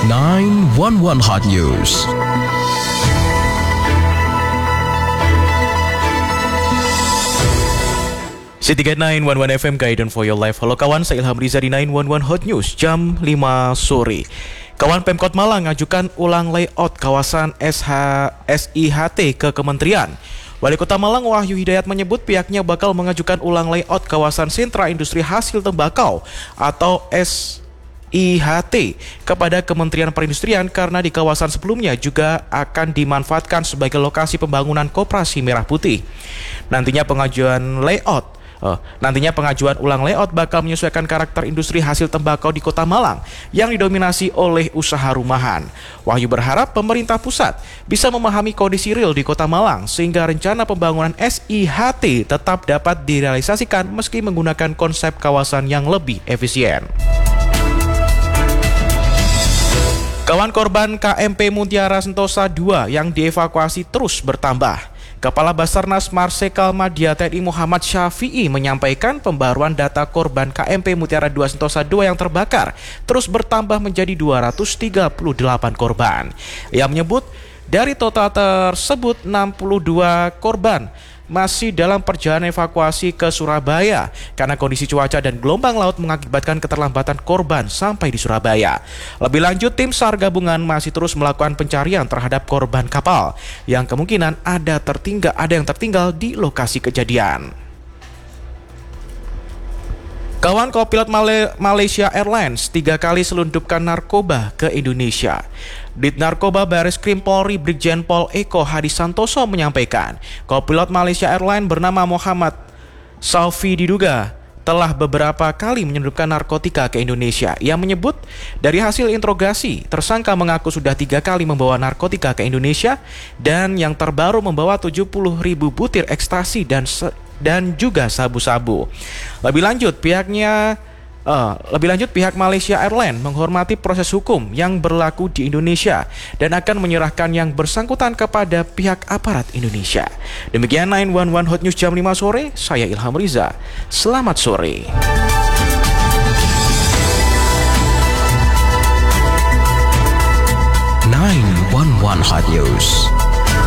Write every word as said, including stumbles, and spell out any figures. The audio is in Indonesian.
nine one one Hot News. City Guide nine one one F M, Guidance for your life. Halo kawan, saya Ilham Riza di nine one one Hot News jam lima sore. Kawan, Pemkot Malang ngajukan ulang layout kawasan S I H T ke Kementerian. Wali Kota Malang Wahyu Hidayat menyebut pihaknya bakal mengajukan ulang layout kawasan sentra industri hasil tembakau atau S I H T kepada Kementerian Perindustrian karena di kawasan sebelumnya juga akan dimanfaatkan sebagai lokasi pembangunan koperasi merah putih. Nantinya pengajuan layout Oh, nantinya pengajuan ulang layout bakal menyesuaikan karakter industri hasil tembakau di Kota Malang yang didominasi oleh usaha rumahan. Wahyu berharap pemerintah pusat bisa memahami kondisi real di Kota Malang sehingga rencana pembangunan S I H T tetap dapat direalisasikan meski menggunakan konsep kawasan yang lebih efisien. Kawan, korban K M P Mutiara Sentosa dua yang dievakuasi terus bertambah. Kepala Basarnas Marsikal Madya T N I Muhammad Syafi'i menyampaikan pembaruan data korban K M P Mutiara dua Sentosa dua yang terbakar terus bertambah menjadi dua ratus tiga puluh delapan korban. Ia menyebut dari total tersebut enam puluh dua korban masih dalam perjalanan evakuasi ke Surabaya karena kondisi cuaca dan gelombang laut mengakibatkan keterlambatan korban sampai di Surabaya. Lebih lanjut, tim SAR gabungan masih terus melakukan pencarian terhadap korban kapal yang kemungkinan ada tertinggal ada yang tertinggal di lokasi kejadian. Kawan, kopilot Male- Malaysia Airlines tiga kali selundupkan narkoba ke Indonesia. Dit Narkoba Baris Krim Polri Brigjen Pol Eko Hadi Santoso menyampaikan, kopilot Malaysia Airlines bernama Muhammad Saufi diduga telah beberapa kali menyelundupkan narkotika ke Indonesia. Ia menyebut dari hasil interogasi, tersangka mengaku sudah tiga kali membawa narkotika ke Indonesia dan yang terbaru membawa tujuh puluh ribu butir ekstasi dan se- dan juga sabu-sabu. Lebih lanjut, pihaknya uh, lebih lanjut pihak Malaysia Airlines menghormati proses hukum yang berlaku di Indonesia dan akan menyerahkan yang bersangkutan kepada pihak aparat Indonesia. Demikian nine one one Hot News jam lima sore, saya Ilham Riza. Selamat sore. nine one one Hot News.